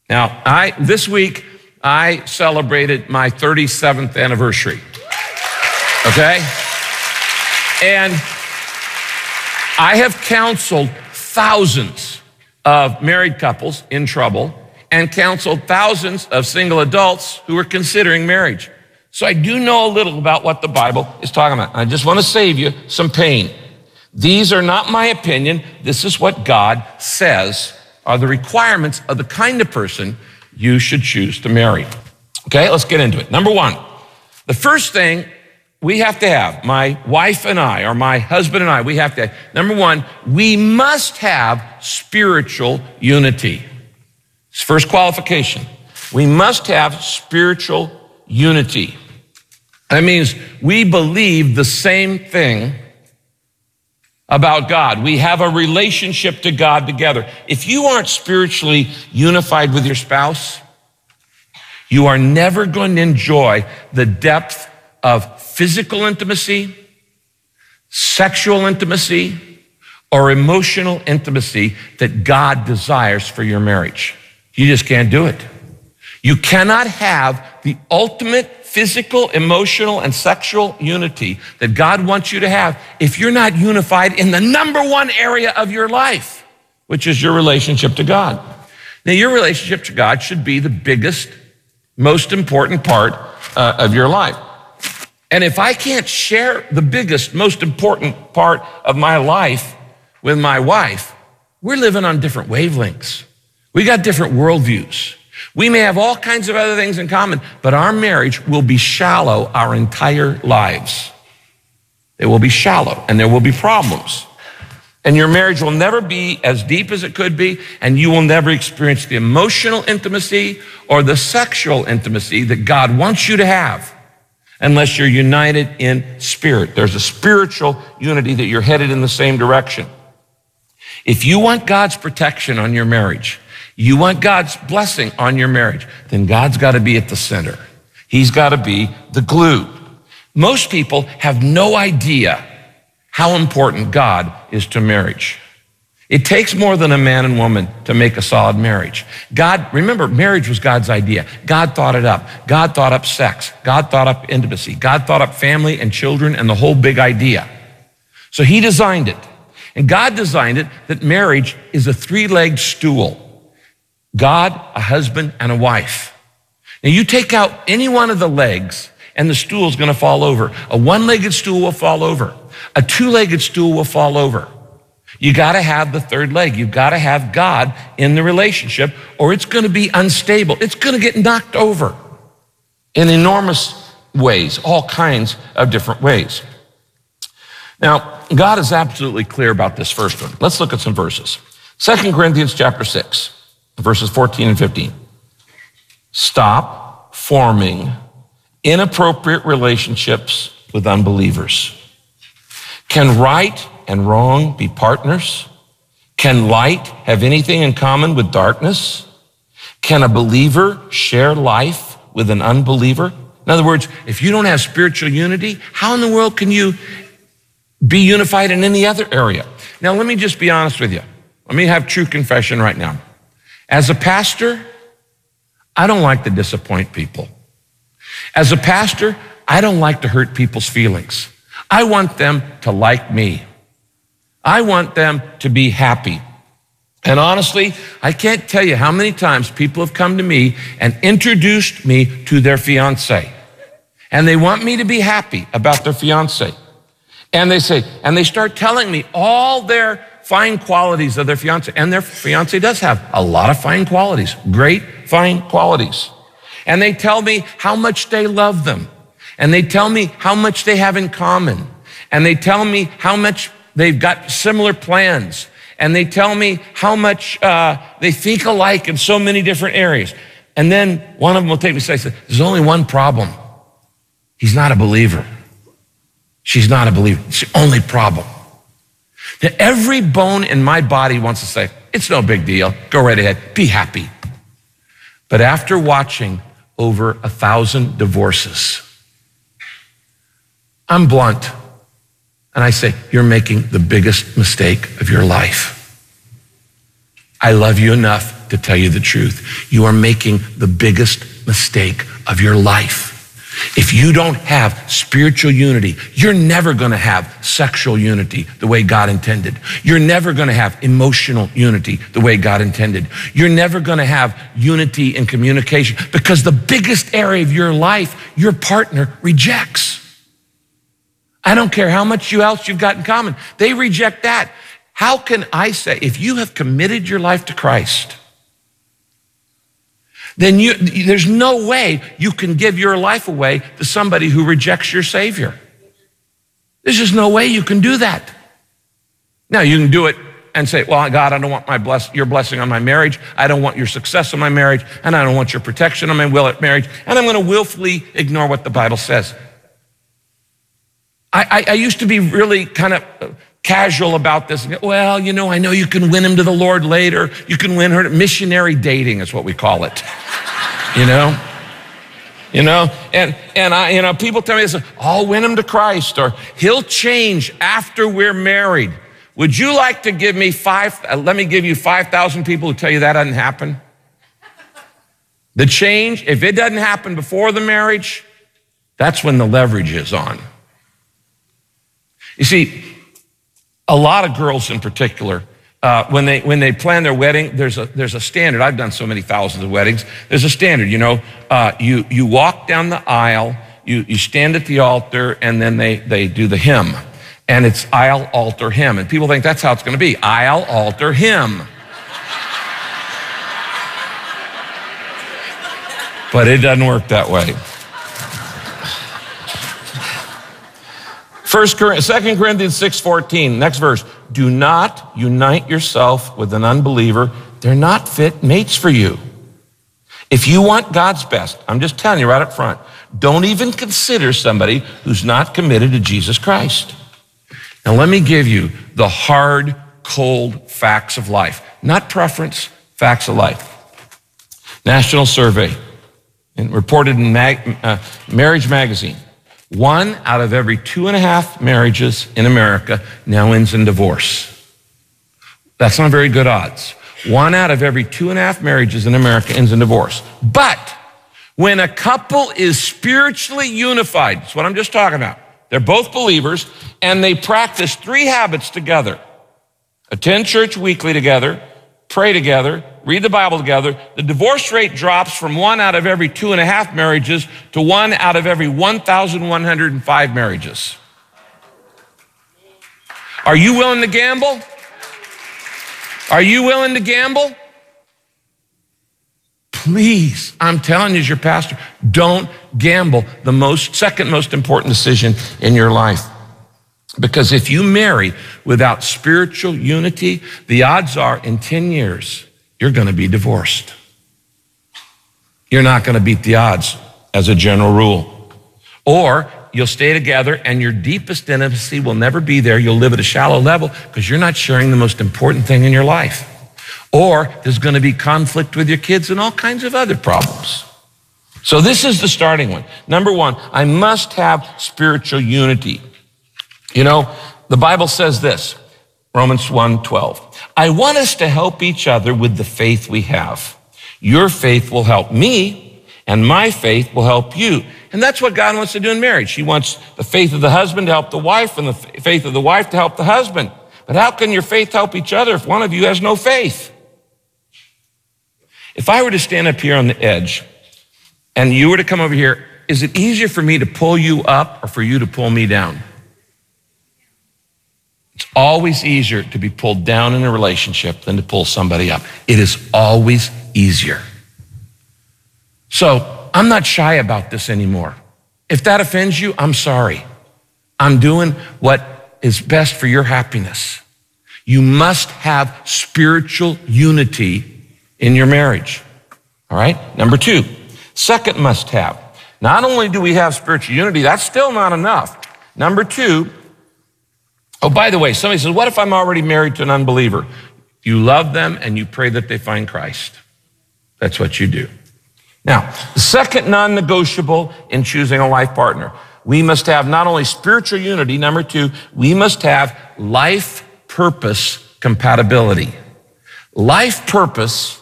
Now, this week, I celebrated my 37th anniversary, okay? And I have counseled thousands of married couples in trouble and counseled thousands of single adults who are considering marriage. So I do know a little about what the Bible is talking about. I just want to save you some pain. These are not my opinion. This is what God says are the requirements of the kind of person you should choose to marry. Okay, let's get into it. Number one, the first thing we have to have, my wife and I, or my husband and I, we have to have, number one, we must have spiritual unity. It's first qualification. We must have spiritual unity. That means we believe the same thing about God. We have a relationship to God together. If you aren't spiritually unified with your spouse, you are never going to enjoy the depth of physical intimacy, sexual intimacy, or emotional intimacy that God desires for your marriage. You just can't do it. You cannot have the ultimate physical, emotional, and sexual unity that God wants you to have if you're not unified in the number one area of your life, which is your relationship to God. Now, your relationship to God should be the biggest, most important part of your life. And if I can't share the biggest, most important part of my life with my wife, we're living on different wavelengths. We got different worldviews. We may have all kinds of other things in common, but our marriage will be shallow our entire lives. It will be shallow, and there will be problems. And your marriage will never be as deep as it could be, and you will never experience the emotional intimacy or the sexual intimacy that God wants you to have unless you're united in spirit. There's a spiritual unity that you're headed in the same direction. If you want God's protection on your marriage, you want God's blessing on your marriage, then God's got to be at the center. He's got to be the glue. Most people have no idea how important God is to marriage. It takes more than a man and woman to make a solid marriage. God, remember, marriage was God's idea. God thought it up. God thought up sex. God thought up intimacy. God thought up family and children and the whole big idea. So he designed it. And God designed it that marriage is a three-legged stool. God, a husband, and a wife. Now you take out any one of the legs and the stool's gonna fall over. A one-legged stool will fall over. A two-legged stool will fall over. You gotta have the third leg. You've gotta have God in the relationship or it's gonna be unstable. It's gonna get knocked over in enormous ways, all kinds of different ways. Now, God is absolutely clear about this first one. Let's look at some verses. 2 Corinthians chapter 6. Verses 14 and 15. Stop forming inappropriate relationships with unbelievers. Can right and wrong be partners? Can light have anything in common with darkness? Can a believer share life with an unbeliever? In other words, if you don't have spiritual unity, how in the world can you be unified in any other area? Now, let me just be honest with you. Let me have true confession right now. As a pastor, I don't like to disappoint people. As a pastor, I don't like to hurt people's feelings. I want them to like me. I want them to be happy. And honestly, I can't tell you how many times people have come to me and introduced me to their fiance. And they want me to be happy about their fiance. And they start telling me all their fine qualities of their fiance, and their fiance does have a lot of fine qualities, great fine qualities. And they tell me how much they love them. And they tell me how much they have in common. And they tell me how much they've got similar plans. And they tell me how much they think alike in so many different areas. And then one of them will take me and say, there's only one problem. He's not a believer. She's not a believer. It's the only problem. Now, every bone in my body wants to say, it's no big deal. Go right ahead. Be happy. But after watching over 1,000 divorces, I'm blunt. And I say, you're making the biggest mistake of your life. I love you enough to tell you the truth. You are making the biggest mistake of your life. If you don't have spiritual unity, you're never going to have sexual unity the way God intended. You're never going to have emotional unity the way God intended. You're never going to have unity in communication, because the biggest area of your life, your partner rejects. I don't care how much else you've got in common. They reject that. How can I say, if you have committed your life to Christ, then there's no way you can give your life away to somebody who rejects your Savior. There's just no way you can do that. Now, you can do it and say, well, God, I don't want your blessing on my marriage. I don't want your success on my marriage, and I don't want your protection on my marriage, and I'm going to willfully ignore what the Bible says. I used to be really kind of casual about this. Well, I know you can win him to the Lord later. You can win her. Missionary dating is what we call it. And people tell me this, I'll win him to Christ, or he'll change after we're married. Would you like to give me let me give you 5,000 people who tell you that doesn't happen? The change, if it doesn't happen before the marriage, that's when the leverage is on. You see, a lot of girls in particular, when they plan their wedding, there's a standard. I've done so many thousands of weddings. There's a standard, you walk down the aisle, you stand at the altar, and then they do the hymn. And it's aisle, altar, hymn. And people think that's how it's going to be. Aisle, altar, hymn. But it doesn't work that way. 2 Corinthians 6:14, next verse. Do not unite yourself with an unbeliever. They're not fit mates for you. If you want God's best, I'm just telling you right up front, don't even consider somebody who's not committed to Jesus Christ. Now let me give you the hard, cold facts of life. Not preference, facts of life. National survey, and reported in Marriage Magazine. 1 out of every 2.5 marriages in America now ends in divorce. That's not very good odds. 1 out of every 2.5 marriages in America ends in divorce. But when a couple is spiritually unified, that's what I'm just talking about. They're both believers, and they practice 3 habits together. Attend church weekly together, pray together, read the Bible together. The divorce rate drops from 1 out of every 2.5 marriages to 1 out of every 1,105 marriages. Are you willing to gamble? Are you willing to gamble? Please, I'm telling you as your pastor, don't gamble the second most important decision in your life. Because if you marry without spiritual unity, the odds are in 10 years, you're going to be divorced. You're not going to beat the odds as a general rule. Or you'll stay together and your deepest intimacy will never be there. You'll live at a shallow level because you're not sharing the most important thing in your life. Or there's going to be conflict with your kids and all kinds of other problems. So this is the starting one. Number 1, I must have spiritual unity. The Bible says this, Romans 1:12. I want us to help each other with the faith we have. Your faith will help me, and my faith will help you. And that's what God wants to do in marriage. He wants the faith of the husband to help the wife, and the faith of the wife to help the husband. But how can your faith help each other if one of you has no faith? If I were to stand up here on the edge, and you were to come over here, is it easier for me to pull you up or for you to pull me down? It's always easier to be pulled down in a relationship than to pull somebody up. It is always easier. So I'm not shy about this anymore. If that offends you, I'm sorry. I'm doing what is best for your happiness. You must have spiritual unity in your marriage. All right? Number 2, second must have. Not only do we have spiritual unity, that's still not enough. Number 2, oh, by the way, somebody says, what if I'm already married to an unbeliever? You love them and you pray that they find Christ. That's what you do. Now, the second non-negotiable in choosing a life partner, we must have not only spiritual unity, number 2, we must have life purpose compatibility. Life purpose